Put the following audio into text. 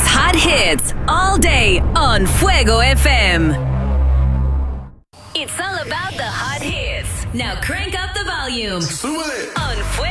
biggest hot hits all day on Fuego FM. It's all about the hot hits. Now crank up the volume Súbele. on Fuego.